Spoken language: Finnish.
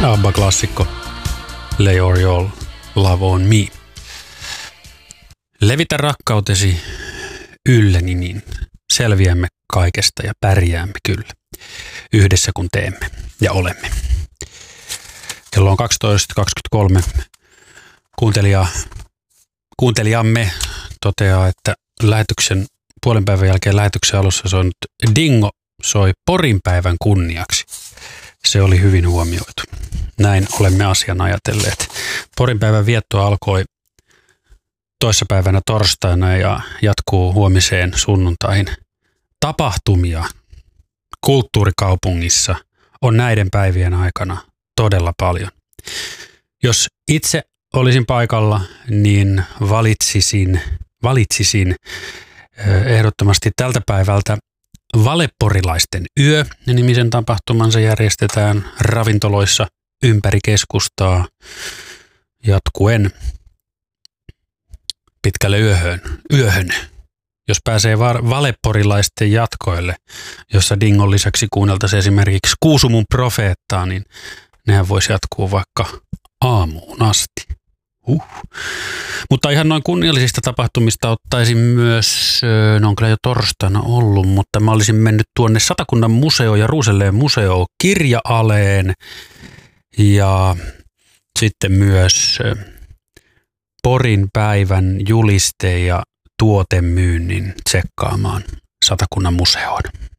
ABBA-klassikko Lay All Your Love on Me. Levitä rakkautesi ylleni, niin selviämme kaikesta ja pärjäämme kyllä. Yhdessä kun teemme ja olemme. Kello on 12.23. Kuuntelijamme toteaa, että puolen päivän jälkeen lähetyksen alussa soinut Dingo soi Porin päivän kunniaksi. Se oli hyvin huomioitu. Näin olemme asian ajatelleet. Porin päivän vietto alkoi toissapäivänä torstaina ja jatkuu huomiseen sunnuntaihin. Tapahtumia kulttuurikaupungissa on näiden päivien aikana todella paljon. Jos itse olisin paikalla, niin valitsisin ehdottomasti tältä päivältä Valeporilaisten yö -nimisen tapahtuman. Se järjestetään ravintoloissa ympäri keskustaa jatkuen pitkälle yöhön. Jos pääsee valeporilaisten jatkoille, jossa Dingon lisäksi kuunneltaisiin esimerkiksi Kuusumun profeettaa, niin nehän voisi jatkuu vaikka aamuun asti. Mutta ihan noin kunniallisista tapahtumista ottaisin myös, ne on kyllä jo torstaina ollut, mutta mä olisin mennyt tuonne Satakunnan museo ja Ruuselleen museo Kirja-aleen ja sitten myös Porin päivän juliste- ja tuotemyynnin tsekkaamaan Satakunnan museoon.